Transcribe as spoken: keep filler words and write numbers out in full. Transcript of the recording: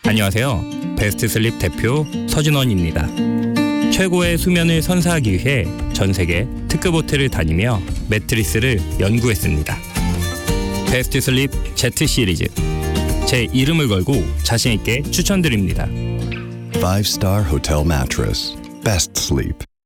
안녕하세요. 베스트 슬립 대표 서진원입니다. 최고의 수면을 선사하기 위해 전 세계 특급 호텔을 다니며 매트리스를 연구했습니다. 베스트 슬립 Z 시리즈, 제 이름을 걸고 자신 있게 추천드립니다. Five-star hotel mattress. Best sleep.